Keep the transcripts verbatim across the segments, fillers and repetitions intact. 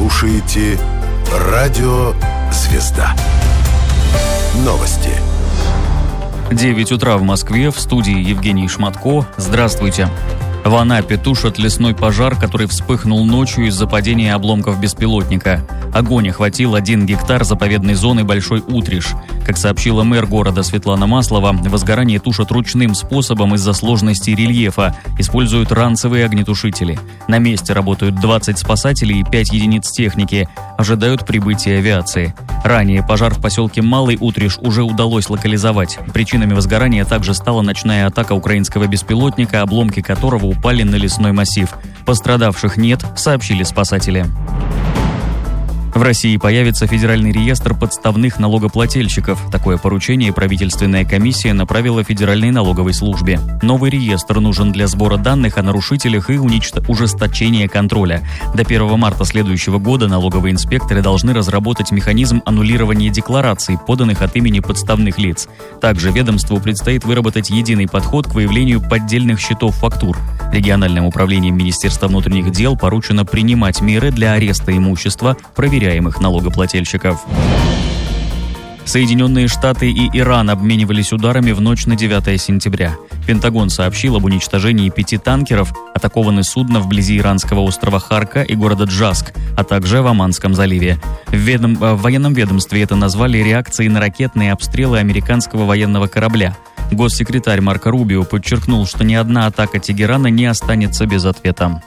слушаете Радио Звезда. Новости. девять утра в Москве, в студии Евгений Шматко. Здравствуйте. В Анапе тушат лесной пожар, который вспыхнул ночью из-за падения обломков беспилотника. Огонь охватил один гектар заповедной зоны Большой Утриш. Как сообщила мэр города Светлана Маслова, возгорание тушат ручным способом из-за сложности рельефа. Используют ранцевые огнетушители. На месте работают двадцать спасателей и пять единиц техники. Ожидают прибытия авиации. Ранее пожар в поселке Малый Утриш уже удалось локализовать. Причинами возгорания также стала ночная атака украинского беспилотника, обломки которого упали на лесной массив. Пострадавших нет, сообщили спасатели. В России появится федеральный реестр подставных налогоплательщиков. Такое поручение правительственная комиссия направила Федеральной налоговой службе. Новый реестр нужен для сбора данных о нарушителях и уничто- ужесточения контроля. До первого марта следующего года налоговые инспекторы должны разработать механизм аннулирования деклараций, поданных от имени подставных лиц. Также ведомству предстоит выработать единый подход к выявлению поддельных счетов фактур. Региональным управлением Министерства внутренних дел поручено принимать меры для ареста имущества проверяемых налогоплательщиков. Соединенные Штаты и Иран обменивались ударами в ночь на девятое сентября. Пентагон сообщил об уничтожении пяти танкеров, атакованы судна вблизи иранского острова Харка и города Джаск, а также в Оманском заливе. В, ведом... в военном ведомстве это назвали реакцией на ракетные обстрелы американского военного корабля. Госсекретарь Марко Рубио подчеркнул, что ни одна атака Тегерана не останется без ответа.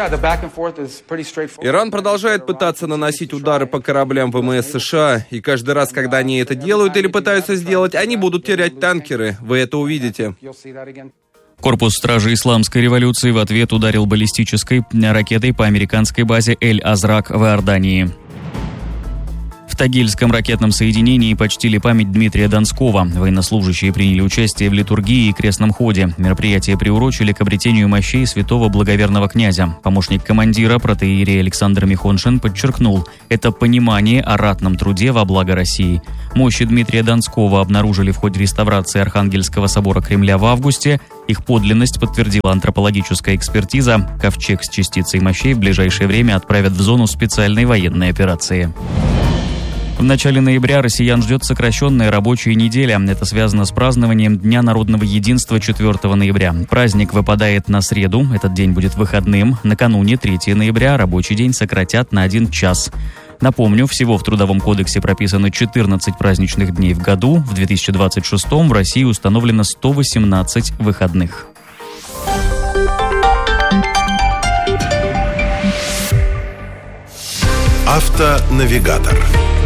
Иран продолжает пытаться наносить удары по кораблям ВМС США, и каждый раз, когда они это делают или пытаются сделать, они будут терять танкеры. Вы это увидите. Корпус стражи Исламской революции в ответ ударил баллистической ракетой по американской базе Эль-Азрак в Иордании. В Тагильском ракетном соединении почтили память Дмитрия Донского. Военнослужащие приняли участие в литургии и крестном ходе. Мероприятие приурочили к обретению мощей святого благоверного князя. Помощник командира протоиерей Александр Михоншин подчеркнул, это понимание о ратном труде во благо России. Мощи Дмитрия Донского обнаружили в ходе реставрации Архангельского собора Кремля в августе. Их подлинность подтвердила антропологическая экспертиза. Ковчег с частицей мощей в ближайшее время отправят в зону специальной военной операции. В начале ноября россиян ждет сокращенная рабочая неделя. Это связано с празднованием Дня народного единства четвёртого ноября. Праздник выпадает на среду, этот день будет выходным. Накануне, третьего ноября, рабочий день сократят на один час. Напомню, всего в Трудовом кодексе прописано четырнадцать праздничных дней в году. В две тысячи двадцать шестом в России установлено сто восемнадцать выходных. Автонавигатор.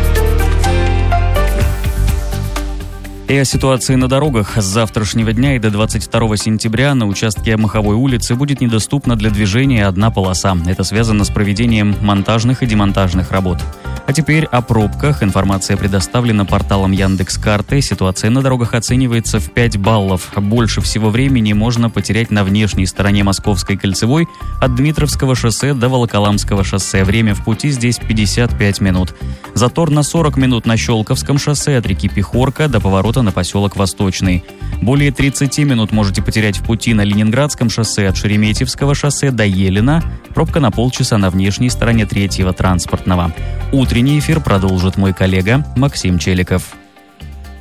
И о ситуации на дорогах. С завтрашнего дня и до двадцать второго сентября на участке Маховой улицы будет недоступна для движения одна полоса. Это связано с проведением монтажных и демонтажных работ. А теперь о пробках. Информация предоставлена порталом Яндекс.Карты. Ситуация на дорогах оценивается в пять баллов. Больше всего времени можно потерять на внешней стороне Московской кольцевой от Дмитровского шоссе до Волоколамского шоссе. Время в пути здесь пятьдесят пять минут. Затор на сорок минут на Щелковском шоссе от реки Пехорка до поворота на поселок Восточный. Более тридцать минут можете потерять в пути на Ленинградском шоссе от Шереметьевского шоссе до Елена. Пробка на полчаса на внешней стороне третьего транспортного. Утренний эфир продолжит мой коллега Максим Челиков.